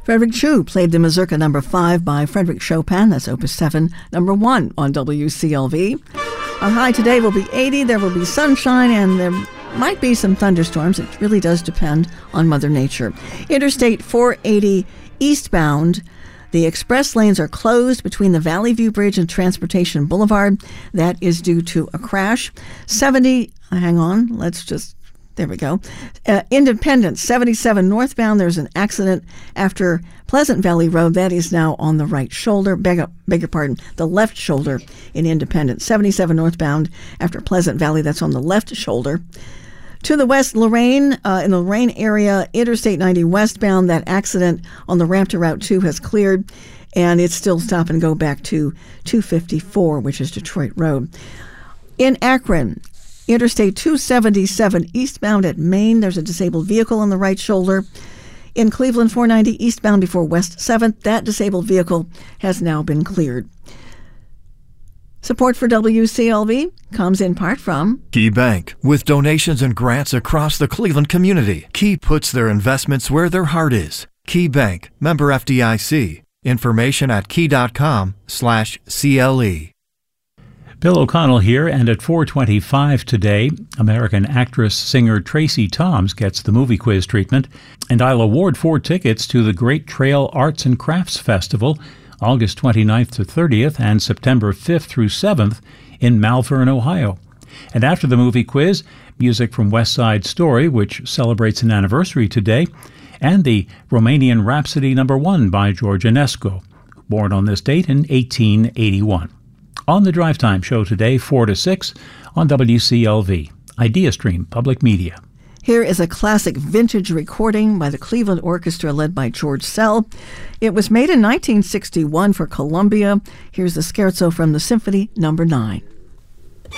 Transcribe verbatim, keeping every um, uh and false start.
Frederick Chu played the Mazurka number five by Frederick Chopin. That's Opus seven, number one on W C L V. Our high today will be eighty. There will be sunshine and there might be some thunderstorms. It really does depend on Mother Nature. Interstate four eighty eastbound. The express lanes are closed between the Valley View Bridge and Transportation Boulevard. That is due to a crash. seventy, hang on, let's just, there we go. Uh, Independence, seventy-seven northbound. There's an accident after Pleasant Valley Road. That is now on the right shoulder. Beg, up, beg your pardon, the left shoulder in Independence. seventy-seven northbound after Pleasant Valley. That's on the left shoulder. To the west, Lorraine, uh, in the Lorraine area, Interstate ninety westbound, that accident on the ramp to Route two has cleared, and it's still stop and go back to two fifty-four, which is Detroit Road. In Akron, Interstate two seventy-seven eastbound at Maine, there's a disabled vehicle on the right shoulder. In Cleveland, four ninety eastbound before West seventh, that disabled vehicle has now been cleared. Support for W C L V comes in part from Key Bank. With donations and grants across the Cleveland community, Key puts their investments where their heart is. Key Bank, member F D I C. Information at key.com slash CLE. Bill O'Connell here, and at four twenty-five today, American actress-singer Tracy Toms gets the movie quiz treatment, and I'll award four tickets to the Great Trail Arts and Crafts Festival, August twenty-ninth to thirtieth and September fifth through seventh in Malvern, Ohio. And after the movie quiz, music from West Side Story, which celebrates an anniversary today, and the Romanian Rhapsody number one by George Enescu, born on this date in eighteen eighty-one. On the Drive Time show today, four to six on W C L V, IdeaStream Public Media. Here is a classic vintage recording by the Cleveland Orchestra led by George Sell. It was made in nineteen sixty-one for Columbia. Here's the scherzo from the Symphony number nine.